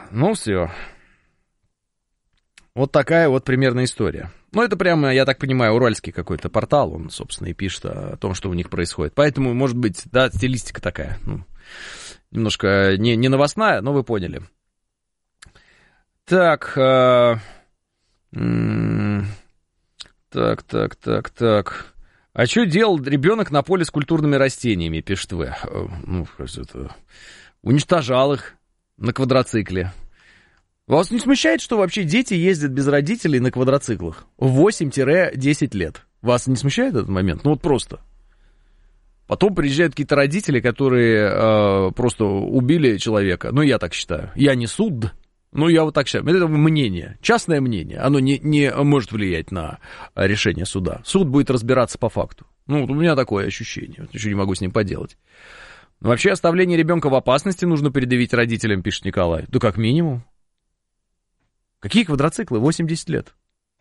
Ну, все. Вот такая вот примерно история. Ну, это прямо, я так понимаю, уральский какой-то портал, он, собственно, и пишет о том, что у них происходит. Поэтому, может быть, да, стилистика такая, ну, немножко не новостная, но вы поняли. Так, так. А что делал ребенок на поле с культурными растениями, пишет В. Ну, это... Уничтожал их на квадроцикле. Вас не смущает, что вообще дети ездят без родителей на квадроциклах? 8-10 лет. Вас не смущает этот момент? Ну вот просто. Потом приезжают какие-то родители, которые просто убили человека. Ну, я так считаю. Я не суд, но я вот так считаю. Это мнение, частное мнение. Оно не может влиять на решение суда. Суд будет разбираться по факту. Ну, вот у меня такое ощущение. Ничего не могу с ним поделать. Вообще, оставление ребенка в опасности нужно предъявить родителям, пишет Николай. Да как минимум. Какие квадроциклы? 80 лет.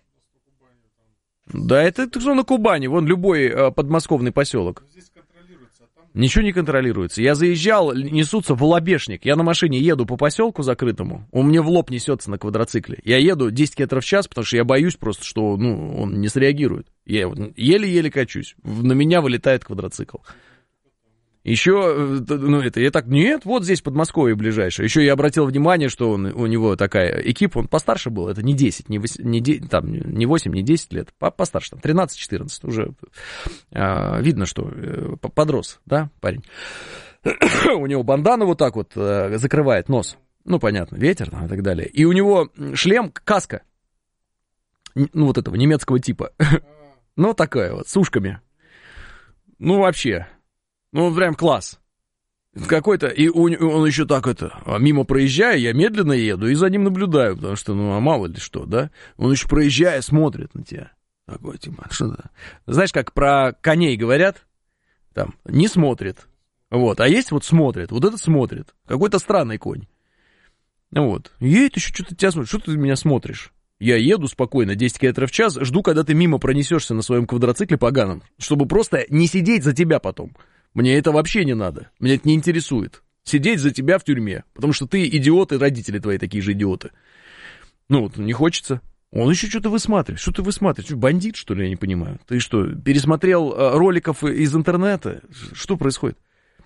Да это что на Кубани, вон любой подмосковный поселок. Ничего не контролируется. Я заезжал, несутся в Улабешник. Я на машине еду по поселку закрытому, он мне в лоб несется на квадроцикле. Я еду 10 км в час, потому что я боюсь просто, что он не среагирует. Я еле-еле качусь. На меня вылетает квадроцикл. Еще, я так, нет, вот здесь Подмосковье ближайшее. Еще я обратил внимание, что у него такая экипа, он постарше был, это не 10, не 8, не 10 лет, постарше, там, 13-14, уже видно, что подрос, да, парень. У него бандана вот так вот закрывает нос, ну, понятно, ветер там и так далее. И у него шлем, каска, ну, вот этого немецкого типа, ну, такая вот, с ушками, ну, вообще... Ну, прям класс. Какой-то, и он еще так мимо проезжая, я медленно еду и за ним наблюдаю, потому что, а мало ли что, да? Он еще проезжая, смотрит на тебя. Такой, типа, что-то. Знаешь, как про коней говорят? Там, не смотрит. Вот, а есть вот смотрит, вот этот смотрит. Какой-то странный конь. Вот. Едет еще что-то тебя смотрит. Что ты меня смотришь? Я еду спокойно, 10 км в час, жду, когда ты мимо пронесешься на своем квадроцикле поганом, чтобы просто не сидеть за тебя потом. Мне это вообще не надо, меня это не интересует. Сидеть за тебя в тюрьме, потому что ты идиот, и родители твои такие же идиоты. Ну, вот, не хочется. Он еще что-то высматривает. Что ты высматриваешь? Бандит, что ли, я не понимаю? Ты что, пересмотрел роликов из интернета? Что происходит?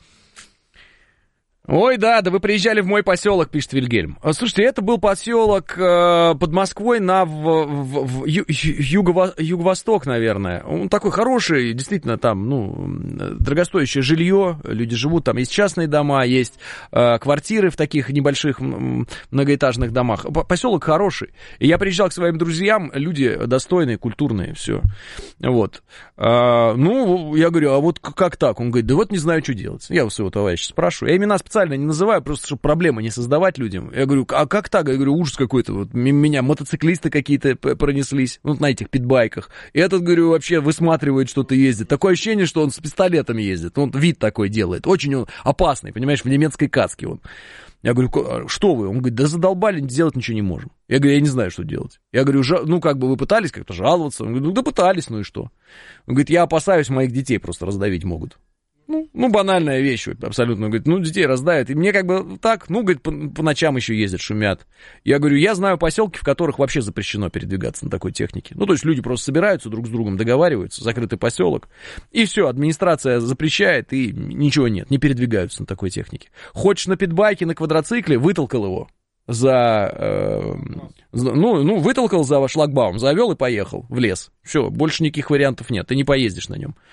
Ой, да вы приезжали в мой поселок, пишет Вильгельм. Слушайте, это был поселок под Москвой в юго-восток, наверное. Он такой хороший, действительно, там, дорогостоящее жилье, люди живут, там есть частные дома, есть квартиры в таких небольших многоэтажных домах. Поселок хороший. И я приезжал к своим друзьям, люди достойные, культурные, все. Вот. Я говорю, а вот как так? Он говорит, да вот не знаю, что делать. Я у своего товарища спрашиваю. Я имена специально не называю, просто чтобы проблемы не создавать людям. Я говорю, а как так? Я говорю, ужас какой-то. Вот меня мотоциклисты какие-то пронеслись, на этих питбайках. И этот, говорю, вообще высматривает, что-то ездит. Такое ощущение, что он с пистолетом ездит. Он вид такой делает. Очень он опасный, понимаешь, в немецкой каске он. Я говорю, что вы? Он говорит, да задолбали, делать ничего не можем. Я говорю, я не знаю, что делать. Я говорю, вы пытались как-то жаловаться? Он говорит, да пытались, и что? Он говорит, я опасаюсь, моих детей просто раздавить могут. Банальная вещь абсолютно. Он говорит, детей раздавят. И мне так, говорит, по ночам еще ездят, шумят. Я говорю, я знаю поселки, в которых вообще запрещено передвигаться на такой технике. То есть люди просто собираются друг с другом, договариваются, закрытый поселок. И все, администрация запрещает, и ничего нет, не передвигаются на такой технике. Хочешь на питбайке, на квадроцикле, вытолкал его вытолкал за шлагбаум, завел и поехал в лес. Все, больше никаких вариантов нет, ты не поездишь на нем.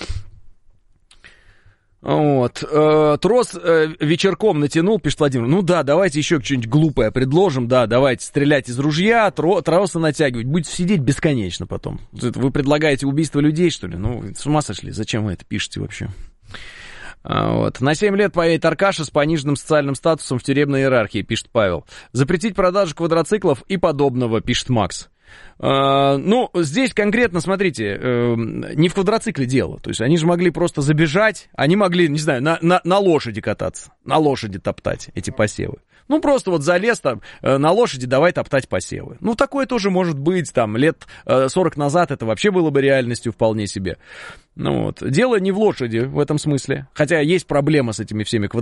Вот. Трос вечерком натянул, пишет Владимир. Давайте еще что-нибудь глупое предложим. Да, давайте стрелять из ружья, тросы натягивать. Будете сидеть бесконечно потом. Вы предлагаете убийство людей, что ли? С ума сошли. Зачем вы это пишете вообще? Вот. На 7 лет поедет Аркаша с пониженным социальным статусом в тюремной иерархии, пишет Павел. Запретить продажу квадроциклов и подобного, пишет Макс. Здесь конкретно, смотрите, не в квадроцикле дело. То есть они же могли просто забежать, они могли, не знаю, на лошади кататься, на лошади топтать эти посевы. Просто вот залез там на лошади, давай топтать посевы. Такое тоже может быть, там, лет 40 назад это вообще было бы реальностью вполне себе. Дело не в лошади в этом смысле, хотя есть проблема с этими всеми квадроциклами.